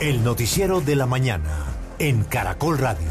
El noticiero de la mañana en Caracol Radio.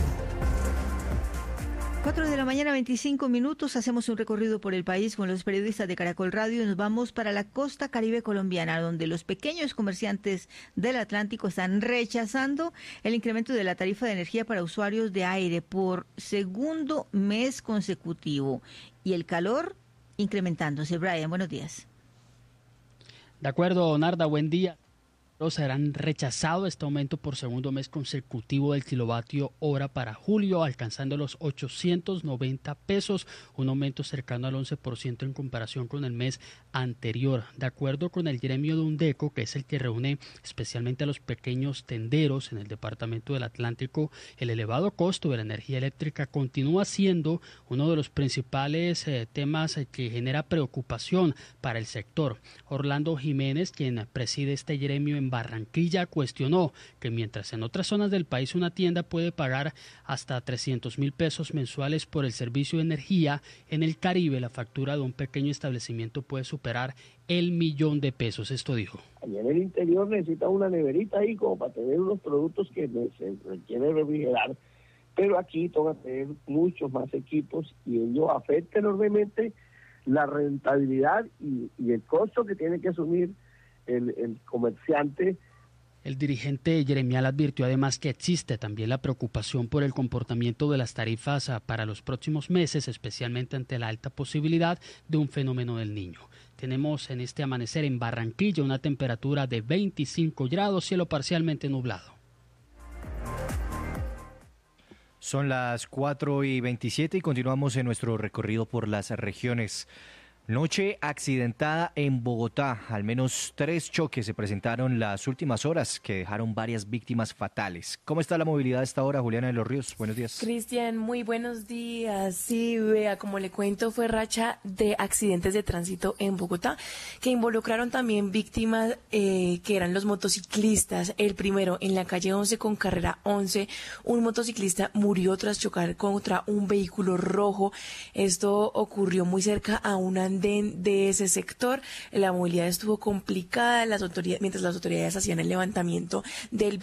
4 de la mañana, 25 minutos. Hacemos un recorrido por el país con los periodistas de Caracol Radio y nos vamos para la costa caribe colombiana, donde los pequeños comerciantes del Atlántico están rechazando el incremento de la tarifa de energía para usuarios de aire por segundo mes consecutivo y el calor incrementándose. Brian, buenos días. De acuerdo, Narda, buen día. Serán rechazado este aumento por segundo mes consecutivo del kilovatio hora para julio, alcanzando los 890 pesos, un aumento cercano al 11% en comparación con el mes anterior. De acuerdo con el gremio de UNDECO, que es el que reúne especialmente a los pequeños tenderos en el departamento del Atlántico, el elevado costo de la energía eléctrica continúa siendo uno de los principales temas que genera preocupación para el sector. Orlando Jiménez, quien preside este gremio en Barranquilla, cuestionó que mientras en otras zonas del país una tienda puede pagar hasta 300.000 pesos mensuales por el servicio de energía, en el Caribe la factura de un pequeño establecimiento puede superar el 1.000.000 de pesos. Esto dijo. Allá en el interior necesita una neverita ahí como para tener unos productos que se requiere refrigerar, pero aquí toca tener muchos más equipos y ello afecta enormemente la rentabilidad y el costo que tiene que asumir el comerciante. El dirigente gremial advirtió además que existe también la preocupación por el comportamiento de las tarifas para los próximos meses, especialmente ante la alta posibilidad de un fenómeno del Niño. Tenemos en este amanecer en Barranquilla una temperatura de 25 grados, cielo parcialmente nublado. Son las 4:27 y continuamos en nuestro recorrido por las regiones. Noche accidentada en Bogotá. Al menos 3 choques se presentaron las últimas horas que dejaron varias víctimas fatales. ¿Cómo está la movilidad a esta hora, Juliana de los Ríos? Buenos días. Cristian, muy buenos días. Sí, vea, como le cuento, fue racha de accidentes de tránsito en Bogotá que involucraron también víctimas que eran los motociclistas. El primero, en la calle 11 con carrera 11, un motociclista murió tras chocar contra un vehículo rojo. Esto ocurrió muy cerca a un andén de ese sector. La movilidad estuvo complicada mientras las autoridades hacían el levantamiento del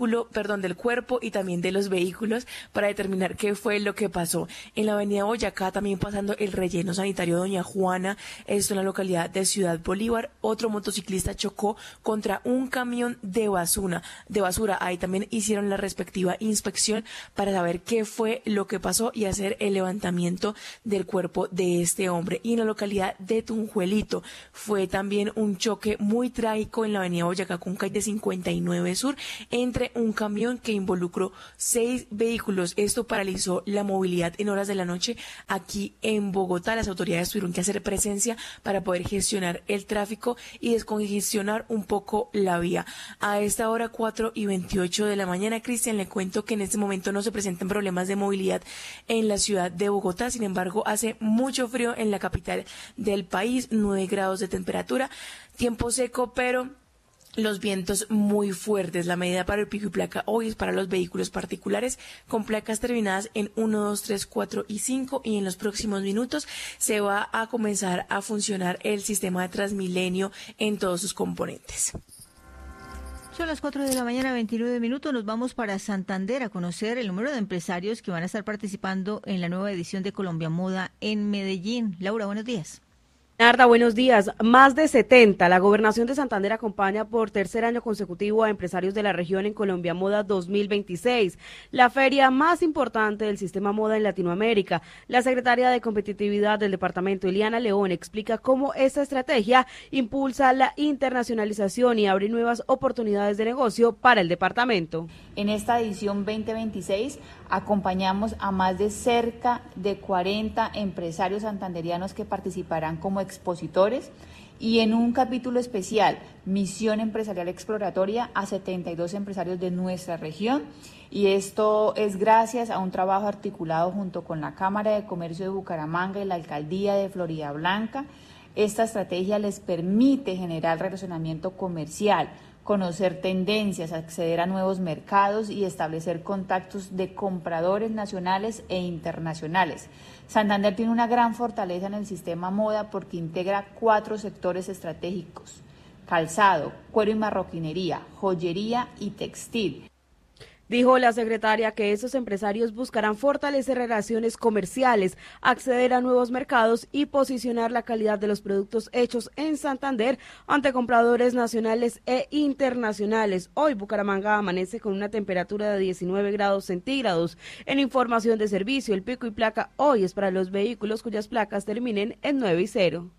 cuerpo y también de los vehículos para determinar qué fue lo que pasó. En la avenida Boyacá, también pasando el relleno sanitario Doña Juana, esto en la localidad de Ciudad Bolívar, otro motociclista chocó contra un camión de basura. Ahí también hicieron la respectiva inspección para saber qué fue lo que pasó y hacer el levantamiento del cuerpo de este hombre. Y en la localidad de Tunjuelito fue también un choque muy trágico en la avenida Boyacá con calle 59 Sur entre un camión que involucró 6 vehículos. Esto paralizó la movilidad en horas de la noche aquí en Bogotá. Las autoridades tuvieron que hacer presencia para poder gestionar el tráfico y descongestionar un poco la vía. A esta hora 4:28 de la mañana, Cristian, le cuento que en este momento no se presentan problemas de movilidad en la ciudad de Bogotá. Sin embargo, hace mucho frío en la capital del país, 9 grados de temperatura, tiempo seco, pero los vientos muy fuertes. La medida para el pico y placa hoy es para los vehículos particulares con placas terminadas en 1, 2, 3, 4 y 5 y en los próximos minutos se va a comenzar a funcionar el sistema de Transmilenio en todos sus componentes. Son las 4 de la mañana, 29 minutos. Nos vamos para Santander a conocer el número de empresarios que van a estar participando en la nueva edición de Colombia Moda en Medellín. Laura, buenos días. Narda, buenos días. Más de 70. La Gobernación de Santander acompaña por tercer año consecutivo a empresarios de la región en Colombia Moda 2026, la feria más importante del sistema moda en Latinoamérica. La secretaria de Competitividad del departamento, Eliana León, explica cómo esta estrategia impulsa la internacionalización y abre nuevas oportunidades de negocio para el departamento. En esta edición 2026 acompañamos a más de cerca de 40 empresarios santanderianos que participarán como expositores y en un capítulo especial, Misión Empresarial Exploratoria, a 72 empresarios de nuestra región, y esto es gracias a un trabajo articulado junto con la Cámara de Comercio de Bucaramanga y la Alcaldía de Floridablanca. Esta estrategia les permite generar relacionamiento comercial, conocer tendencias, acceder a nuevos mercados y establecer contactos de compradores nacionales e internacionales. Santander tiene una gran fortaleza en el sistema moda porque integra 4 sectores estratégicos: calzado, cuero y marroquinería, joyería y textil. Dijo la secretaria que esos empresarios buscarán fortalecer relaciones comerciales, acceder a nuevos mercados y posicionar la calidad de los productos hechos en Santander ante compradores nacionales e internacionales. Hoy Bucaramanga amanece con una temperatura de 19 grados centígrados. En información de servicio, el pico y placa hoy es para los vehículos cuyas placas terminen en 9 y 0.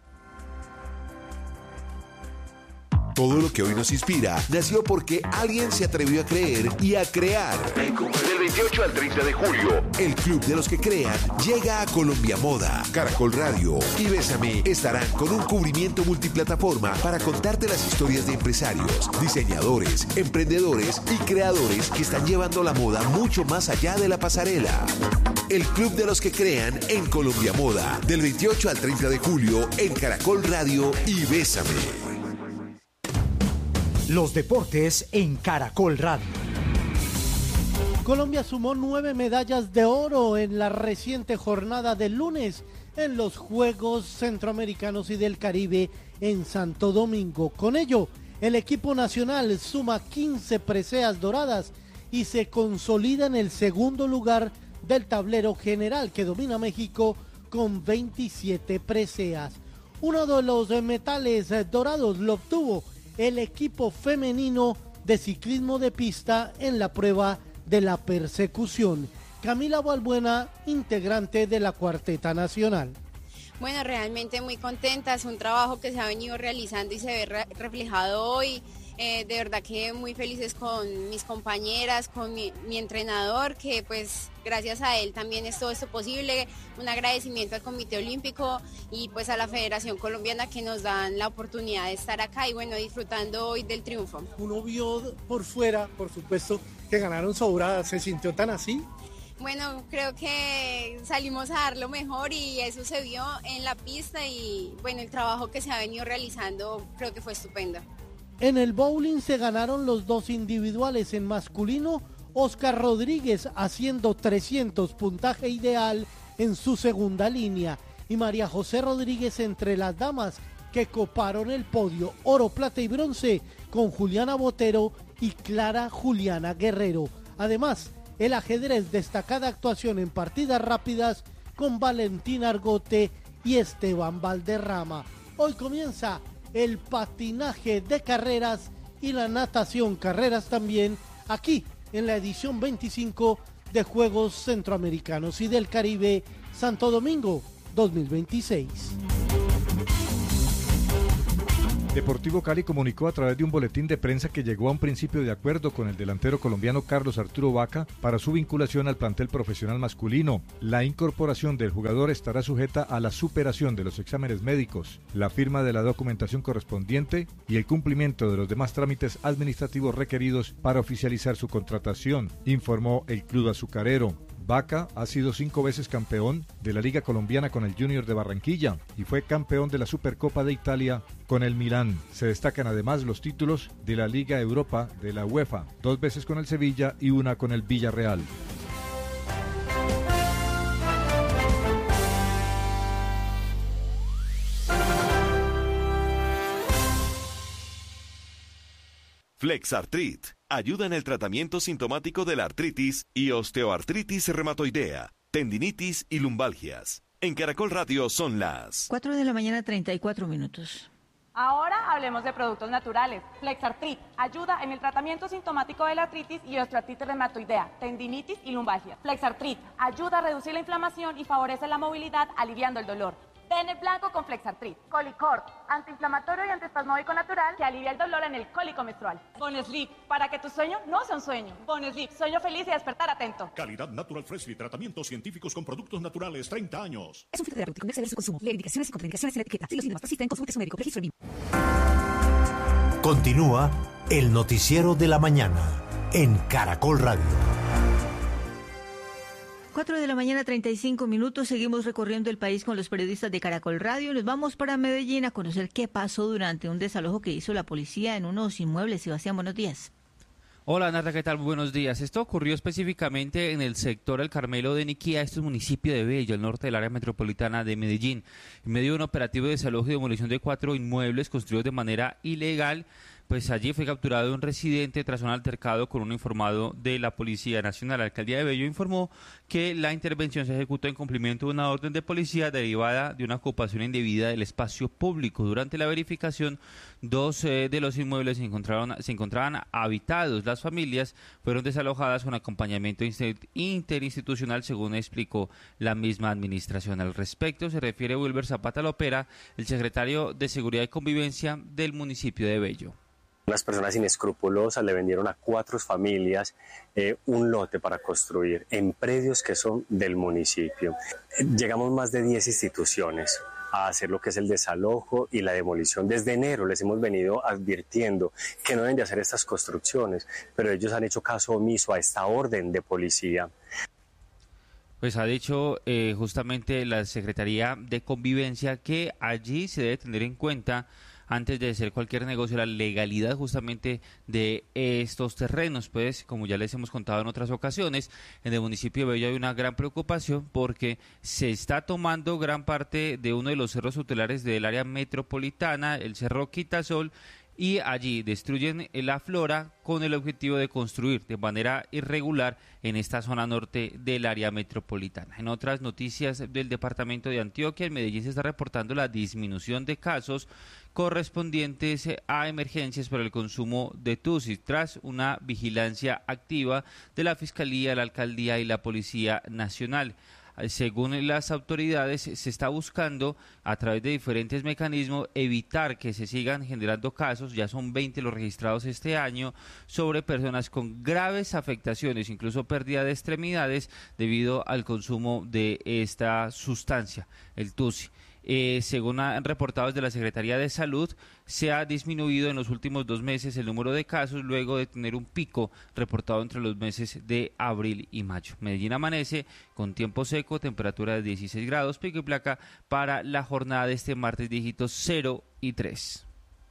Todo lo que hoy nos inspira nació porque alguien se atrevió a creer y a crear. Del 28 al 30 de julio, el Club de los que Crean llega a Colombia Moda. Caracol Radio y Bésame estarán con un cubrimiento multiplataforma para contarte las historias de empresarios, diseñadores, emprendedores y creadores que están llevando la moda mucho más allá de la pasarela. El Club de los que Crean en Colombia Moda, del 28 al 30 de julio en Caracol Radio y Bésame. Los deportes en Caracol Radio. Colombia sumó 9 medallas de oro en la reciente jornada del lunes en los Juegos Centroamericanos y del Caribe en Santo Domingo. Con ello, el equipo nacional suma 15 preseas doradas y se consolida en el segundo lugar del tablero general que domina México con 27 preseas. Uno de los metales dorados lo obtuvo el equipo femenino de ciclismo de pista en la prueba de la persecución. Camila Balbuena, integrante de la Cuarteta Nacional. Bueno, realmente muy contenta, es un trabajo que se ha venido realizando y se ve reflejado hoy. De verdad que muy felices con mis compañeras, con mi entrenador, que pues gracias a él también es todo esto posible. Un agradecimiento al Comité Olímpico y pues a la Federación Colombiana que nos dan la oportunidad de estar acá y bueno, disfrutando hoy del triunfo. Uno vio por fuera, por supuesto, que ganaron sobradas, ¿se sintió tan así? Bueno, creo que salimos a dar lo mejor y eso se vio en la pista y bueno, el trabajo que se ha venido realizando creo que fue estupendo. En el bowling se ganaron los 2 individuales. En masculino, Oscar Rodríguez haciendo 300, puntaje ideal en su segunda línea. Y María José Rodríguez entre las damas que coparon el podio, oro, plata y bronce con Juliana Botero y Clara Juliana Guerrero. Además, el ajedrez, destacada actuación en partidas rápidas con Valentín Argote y Esteban Valderrama. Hoy comienza el patinaje de carreras y la natación carreras también, aquí en la edición 25 de Juegos Centroamericanos y del Caribe Santo Domingo 2026. Deportivo Cali comunicó a través de un boletín de prensa que llegó a un principio de acuerdo con el delantero colombiano Carlos Arturo Vaca para su vinculación al plantel profesional masculino. La incorporación del jugador estará sujeta a la superación de los exámenes médicos, la firma de la documentación correspondiente y el cumplimiento de los demás trámites administrativos requeridos para oficializar su contratación, informó el club azucarero. Vaca ha sido 5 veces campeón de la Liga Colombiana con el Junior de Barranquilla y fue campeón de la Supercopa de Italia con el Milán. Se destacan además los títulos de la Liga Europa de la UEFA, 2 veces con el Sevilla y 1 con el Villarreal. Flexartrit ayuda en el tratamiento sintomático de la artritis y osteoartritis reumatoidea, tendinitis y lumbalgias. En Caracol Radio son las 4 de la mañana, 34 minutos. Ahora hablemos de productos naturales. Flexartrit ayuda en el tratamiento sintomático de la artritis y osteoartritis reumatoidea, tendinitis y lumbalgia. Flexartrit ayuda a reducir la inflamación y favorece la movilidad, aliviando el dolor. Pene blanco con Flexartrit. Colicort, antiinflamatorio y antiespasmódico natural que alivia el dolor en el cólico menstrual. Bonesleep, para que tu sueño no sea un sueño. Bonesleep, sueño feliz y despertar atento. Calidad Natural Freshly, tratamientos científicos con productos naturales, 30 años. Es un filtro terapéutico, no exceder su consumo. Leer indicaciones y contraindicaciones en la etiqueta. Si los síntomas persisten, consulte a su médico. Registro BIM. Continúa el noticiero de la mañana en Caracol Radio. 4 de la mañana, 35 minutos. Seguimos recorriendo el país con los periodistas de Caracol Radio. Nos vamos para Medellín a conocer qué pasó durante un desalojo que hizo la policía en unos inmuebles. Sebastián, buenos días. Hola Narda, ¿qué tal? Buenos días. Esto ocurrió específicamente en el sector El Carmelo de Niquía, esto es municipio de Bello, al norte del área metropolitana de Medellín. En medio de un operativo de desalojo y demolición de 4 inmuebles construidos de manera ilegal, pues allí fue capturado un residente tras un altercado con un informado de la Policía Nacional. La alcaldía de Bello informó que la intervención se ejecutó en cumplimiento de una orden de policía derivada de una ocupación indebida del espacio público. Durante la verificación, 2 de los inmuebles se encontraban habitados. Las familias fueron desalojadas con acompañamiento interinstitucional, según explicó la misma administración. Al respecto se refiere Wilber Zapata Lopera, el secretario de Seguridad y Convivencia del municipio de Bello. Unas personas inescrupulosas le vendieron a 4 familias un lote para construir en predios que son del municipio. Llegamos más de 10 instituciones a hacer lo que es el desalojo y la demolición. Desde enero les hemos venido advirtiendo que no deben de hacer estas construcciones, pero ellos han hecho caso omiso a esta orden de policía. Pues ha dicho justamente la Secretaría de Convivencia que allí se debe tener en cuenta, antes de hacer cualquier negocio, la legalidad justamente de estos terrenos. Pues como ya les hemos contado en otras ocasiones, en el municipio de Bello hay una gran preocupación porque se está tomando gran parte de uno de los cerros tutelares del área metropolitana, el Cerro Quitasol, y allí destruyen la flora con el objetivo de construir de manera irregular en esta zona norte del área metropolitana. En otras noticias del departamento de Antioquia, en Medellín se está reportando la disminución de casos correspondientes a emergencias por el consumo de tusi, tras una vigilancia activa de la Fiscalía, la Alcaldía y la Policía Nacional. Según las autoridades, se está buscando a través de diferentes mecanismos evitar que se sigan generando casos, ya son 20 los registrados este año, sobre personas con graves afectaciones, incluso pérdida de extremidades debido al consumo de esta sustancia, el tusi. Según han reportado desde la Secretaría de Salud, se ha disminuido en los últimos 2 meses el número de casos, luego de tener un pico reportado entre los meses de abril y mayo. Medellín amanece con tiempo seco, temperatura de 16 grados, pico y placa para la jornada de este martes, dígitos 0 y 3.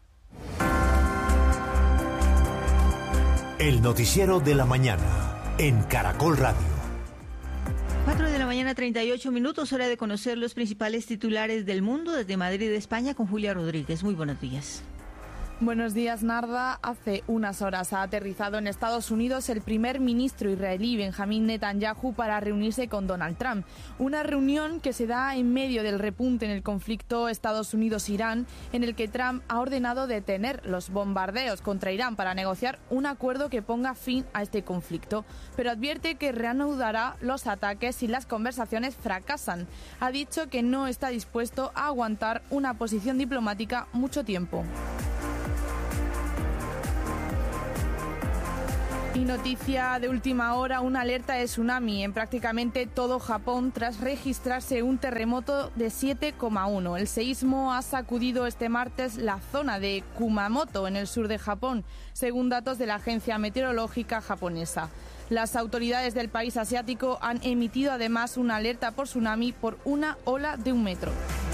El noticiero de la mañana en Caracol Radio. 4 de la mañana, 38 minutos, hora de conocer los principales titulares del mundo desde Madrid, España, con Julia Rodríguez. Muy buenos días. Buenos días, Narda. Hace unas horas ha aterrizado en Estados Unidos el primer ministro israelí, Benjamín Netanyahu, para reunirse con Donald Trump. Una reunión que se da en medio del repunte en el conflicto Estados Unidos-Irán, en el que Trump ha ordenado detener los bombardeos contra Irán para negociar un acuerdo que ponga fin a este conflicto. Pero advierte que reanudará los ataques si las conversaciones fracasan. Ha dicho que no está dispuesto a aguantar una posición diplomática mucho tiempo. Y noticia de última hora, una alerta de tsunami en prácticamente todo Japón tras registrarse un terremoto de 7,1. El seísmo ha sacudido este martes la zona de Kumamoto, en el sur de Japón, según datos de la agencia meteorológica japonesa. Las autoridades del país asiático han emitido además una alerta por tsunami por una ola de 1 metro.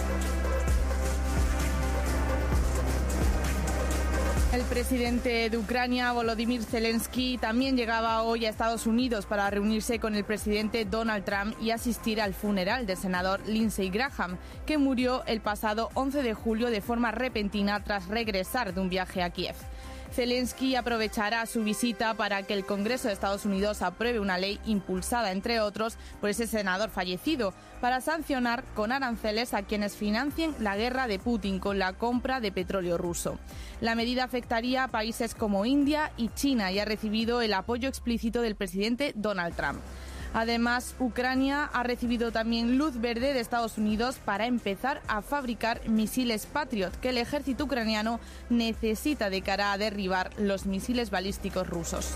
El presidente de Ucrania, Volodymyr Zelensky, también llegaba hoy a Estados Unidos para reunirse con el presidente Donald Trump y asistir al funeral del senador Lindsey Graham, que murió el pasado 11 de julio de forma repentina tras regresar de un viaje a Kiev. Zelensky aprovechará su visita para que el Congreso de Estados Unidos apruebe una ley impulsada, entre otros, por ese senador fallecido, para sancionar con aranceles a quienes financien la guerra de Putin con la compra de petróleo ruso. La medida afectaría a países como India y China y ha recibido el apoyo explícito del presidente Donald Trump. Además, Ucrania ha recibido también luz verde de Estados Unidos para empezar a fabricar misiles Patriot que el ejército ucraniano necesita de cara a derribar los misiles balísticos rusos.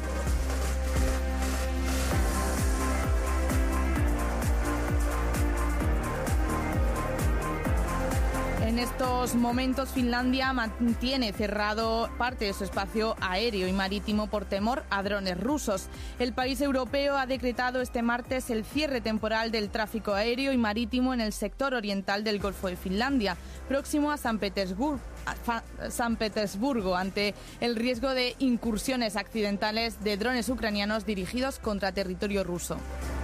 En estos momentos, Finlandia mantiene cerrado parte de su espacio aéreo y marítimo por temor a drones rusos. El país europeo ha decretado este martes el cierre temporal del tráfico aéreo y marítimo en el sector oriental del Golfo de Finlandia, próximo a San Petersburgo, San Petersburgo ante el riesgo de incursiones accidentales de drones ucranianos dirigidos contra territorio ruso.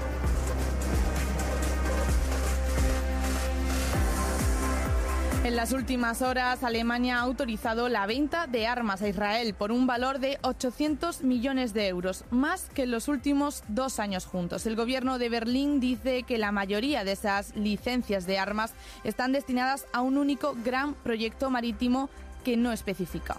En las últimas horas, Alemania ha autorizado la venta de armas a Israel por un valor de 800 millones de euros, más que en los últimos 2 años juntos. El gobierno de Berlín dice que la mayoría de esas licencias de armas están destinadas a un único gran proyecto marítimo que no especifica.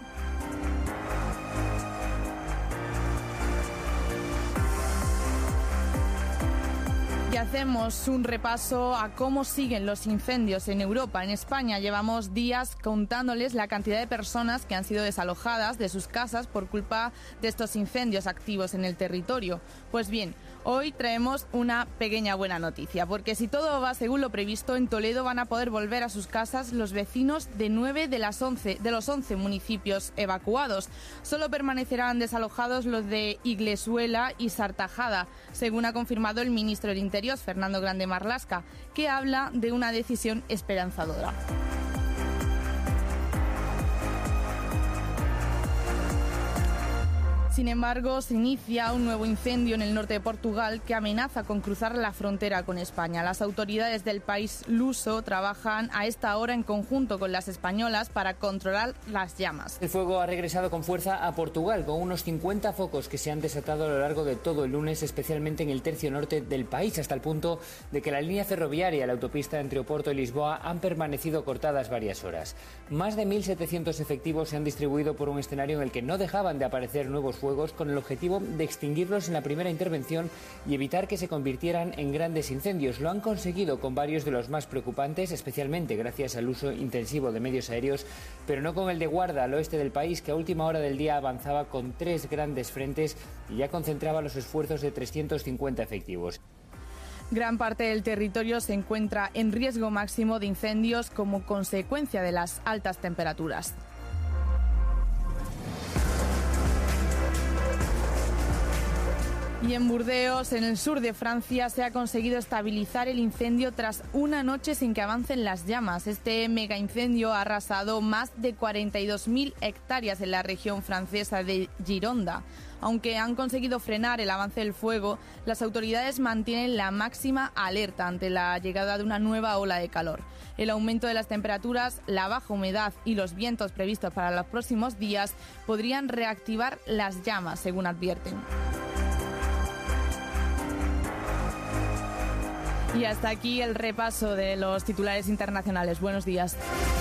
Y hacemos un repaso a cómo siguen los incendios en Europa. En España llevamos días contándoles la cantidad de personas que han sido desalojadas de sus casas por culpa de estos incendios activos en el territorio. Pues bien, hoy traemos una pequeña buena noticia, porque si todo va según lo previsto, en Toledo van a poder volver a sus casas los vecinos de 9 de los 11 municipios evacuados. Solo permanecerán desalojados los de Iglesuela y Sartajada, según ha confirmado el ministro del Interior, Fernando Grande Marlaska, que habla de una decisión esperanzadora. Sin embargo, se inicia un nuevo incendio en el norte de Portugal que amenaza con cruzar la frontera con España. Las autoridades del país luso trabajan a esta hora en conjunto con las españolas para controlar las llamas. El fuego ha regresado con fuerza a Portugal, con unos 50 focos que se han desatado a lo largo de todo el lunes, especialmente en el tercio norte del país, hasta el punto de que la línea ferroviaria y la autopista entre Oporto y Lisboa han permanecido cortadas varias horas. Más de 1.700 efectivos se han distribuido por un escenario en el que no dejaban de aparecer nuevos fuegos, con el objetivo de extinguirlos en la primera intervención y evitar que se convirtieran en grandes incendios. Lo han conseguido con varios de los más preocupantes, especialmente gracias al uso intensivo de medios aéreos, pero no con el de Guarda, al oeste del país, que a última hora del día avanzaba con 3 grandes frentes y ya concentraba los esfuerzos de 350 efectivos. Gran parte del territorio se encuentra en riesgo máximo de incendios como consecuencia de las altas temperaturas. Y en Burdeos, en el sur de Francia, se ha conseguido estabilizar el incendio tras una noche sin que avancen las llamas. Este mega incendio ha arrasado más de 42.000 hectáreas en la región francesa de Gironda. Aunque han conseguido frenar el avance del fuego, las autoridades mantienen la máxima alerta ante la llegada de una nueva ola de calor. El aumento de las temperaturas, la baja humedad y los vientos previstos para los próximos días podrían reactivar las llamas, según advierten. Y hasta aquí el repaso de los titulares internacionales. Buenos días.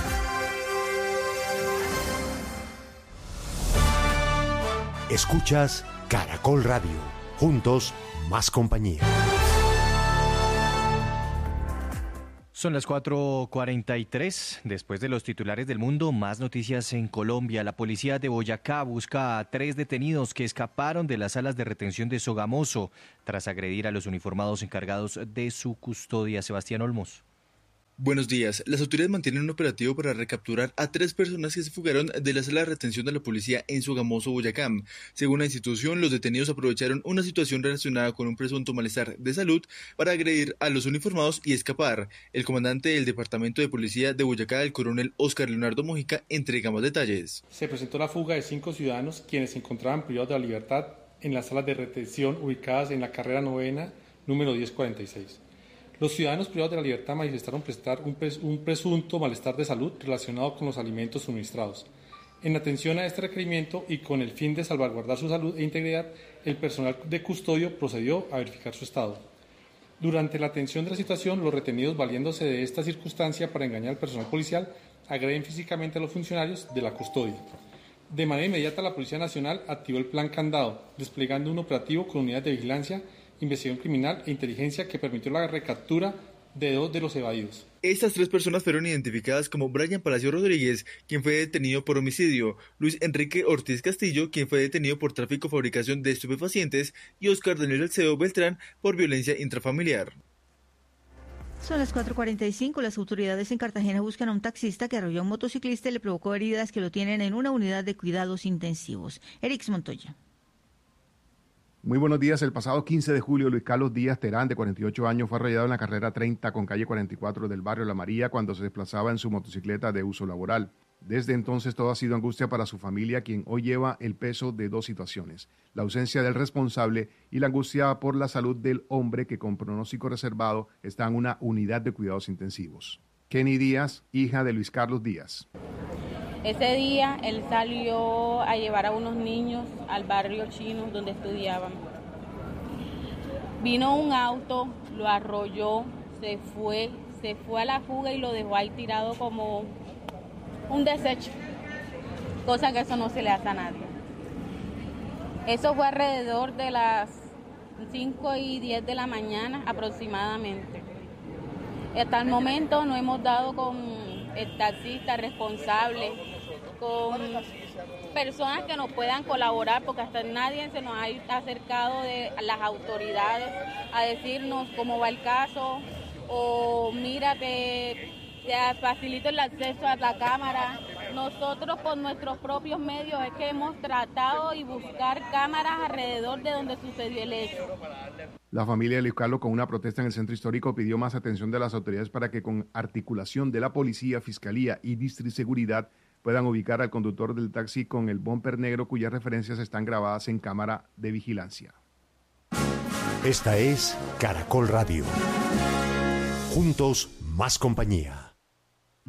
Escuchas Caracol Radio. Juntos, más compañía. Son las 4:43. Después de los titulares del mundo, más noticias en Colombia. La policía de Boyacá busca a 3 detenidos que escaparon de las salas de retención de Sogamoso tras agredir a los uniformados encargados de su custodia. Sebastián Olmos. Buenos días. Las autoridades mantienen un operativo para recapturar a 3 personas que se fugaron de la sala de retención de la policía en Sogamoso, Boyacá. Según la institución, los detenidos aprovecharon una situación relacionada con un presunto malestar de salud para agredir a los uniformados y escapar. El comandante del Departamento de Policía de Boyacá, el coronel Óscar Leonardo Mojica, entrega más detalles. Se presentó la fuga de 5 ciudadanos quienes se encontraban privados de la libertad en las salas de retención ubicadas en la carrera 9ª, número 1046. Los ciudadanos privados de la libertad manifestaron un presunto malestar de salud relacionado con los alimentos suministrados. En atención a este requerimiento y con el fin de salvaguardar su salud e integridad, el personal de custodio procedió a verificar su estado. Durante la atención de la situación, los retenidos, valiéndose de esta circunstancia para engañar al personal policial, agreden físicamente a los funcionarios de la custodia. De manera inmediata, la Policía Nacional activó el Plan Candado, desplegando un operativo con unidades de vigilancia, investigación criminal e inteligencia que permitió la recaptura de 2 de los evadidos. Estas 3 personas fueron identificadas como Brian Palacio Rodríguez, quien fue detenido por homicidio, Luis Enrique Ortiz Castillo, quien fue detenido por tráfico y fabricación de estupefacientes, y Oscar Daniel Alcedo Beltrán por violencia intrafamiliar. Son las 4:45. Las autoridades en Cartagena buscan a un taxista que arrolló a un motociclista y le provocó heridas que lo tienen en una unidad de cuidados intensivos. Erix Montoya. Muy buenos días. El pasado 15 de julio, Luis Carlos Díaz Terán, de 48 años, fue arrollado en la carrera 30 con calle 44 del barrio La María cuando se desplazaba en su motocicleta de uso laboral. Desde entonces todo ha sido angustia para su familia, quien hoy lleva el peso de dos situaciones: la ausencia del responsable y la angustia por la salud del hombre que con pronóstico reservado está en una unidad de cuidados intensivos. Kenny Díaz, hija de Luis Carlos Díaz. Ese día él salió a llevar a unos niños al barrio chino donde estudiaban. Vino un auto, lo arrolló, se fue a la fuga y lo dejó ahí tirado como un desecho, cosa que eso no se le hace a nadie. Eso fue alrededor de las 5:10 de la mañana aproximadamente. Hasta el momento no hemos dado con el taxista responsable, con personas que nos puedan colaborar, porque hasta nadie se nos ha acercado de las autoridades a decirnos cómo va el caso, o mira, te facilito el acceso a la cámara. Nosotros con nuestros propios medios es que hemos tratado de buscar cámaras alrededor de donde sucedió el hecho. La familia de Luis Carlos, con una protesta en el centro histórico, pidió más atención de las autoridades para que con articulación de la policía, fiscalía y distriseguridad puedan ubicar al conductor del taxi con el bumper negro cuyas referencias están grabadas en cámara de vigilancia. Esta es Caracol Radio. Juntos, más compañía.